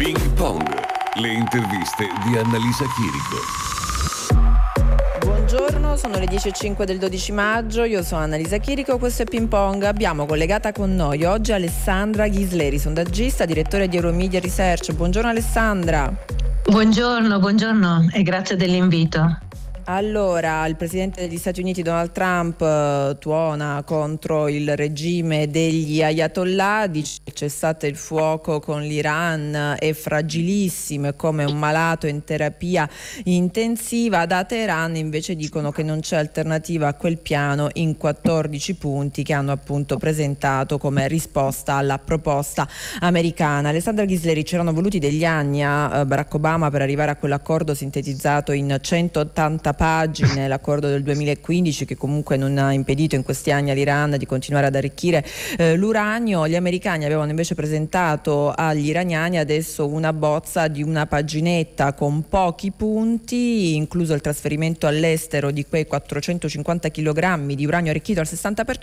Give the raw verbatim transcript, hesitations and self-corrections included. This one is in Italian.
Ping Pong, le interviste di Annalisa Chirico. Buongiorno, sono le dieci e cinque del dodici maggio, io sono Annalisa Chirico, questo è Ping Pong. Abbiamo collegata con noi oggi Alessandra Ghisleri, sondaggista, direttore di Euromedia Research. Buongiorno Alessandra. Buongiorno, buongiorno e grazie dell'invito. Allora, il presidente degli Stati Uniti Donald Trump eh, tuona contro il regime degli Ayatollah, dice che il cessate il fuoco con l'Iran è fragilissimo, è come un malato in terapia intensiva. Da Teheran invece dicono che non c'è alternativa a quel piano in quattordici punti che hanno appunto presentato come risposta alla proposta americana. Alessandra Ghisleri, c'erano voluti degli anni a eh, Barack Obama per arrivare a quell'accordo sintetizzato in centottanta pagine, l'accordo del duemilaquindici, che comunque non ha impedito in questi anni all'Iran di continuare ad arricchire eh, l'uranio. Gli americani avevano invece presentato agli iraniani adesso una bozza di una paginetta con pochi punti, incluso il trasferimento all'estero di quei quattrocentocinquanta chilogrammi di uranio arricchito al sessanta per